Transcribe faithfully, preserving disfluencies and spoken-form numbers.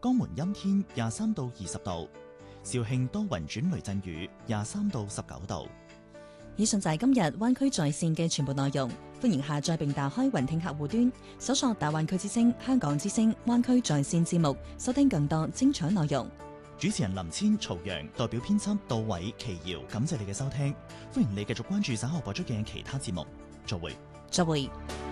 江門陰天廿三到二十度，肇慶多雲轉雷陣雨廿三到十九度。 以上就係今日灣區在線嘅全部內容，歡迎下載並打開雲聽客戶端，搜索大灣區之聲、香港之聲、灣區在線節目，收聽更多精彩內容。 主持人林千、曹陽代表編輯杜偉、奇瑤，感謝你嘅收聽，歡迎你繼續關注稍後播出嘅其他節目。再會。 再會。